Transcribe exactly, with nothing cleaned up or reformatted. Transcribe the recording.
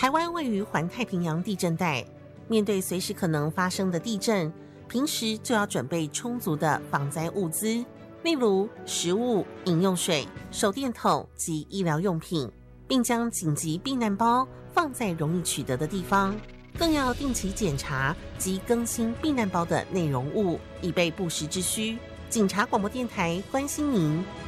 台湾位于环太平洋地震带，面对随时可能发生的地震，平时就要准备充足的防灾物资，例如食物、饮用水、手电筒及医疗用品，并将紧急避难包放在容易取得的地方，更要定期检查及更新避难包的内容物，以备不时之需。警察广播电台关心您。